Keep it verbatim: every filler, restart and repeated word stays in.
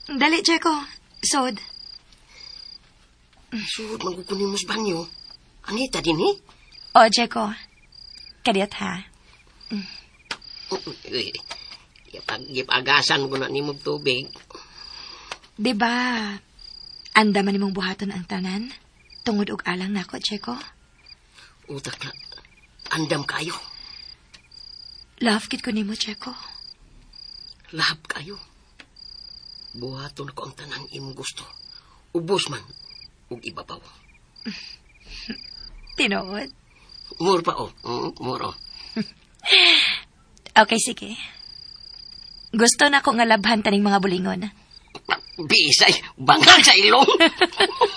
Dali, Jeko. Sod. Sud, magkukunin mo sa banyo. Anita din eh. O, Jeko. Kadiyat ha. Ipag-agasan ko na ni mong tubig. Diba, anda man nimong buhaton ang tanan? Tungod og alang nako, Jeko. Utak na, andam kayo. Love kit ko nimo, Jeko. Lahap kayo. Buhaton ko ang tanan imong gusto. Ubos man, ug ibabaw. Tinood. Mur pa, oh. Mm, mur, oh. Okay, sige. Gusto na ko nga labhan taning mga bulingon. Bisay, bangag sa ilong.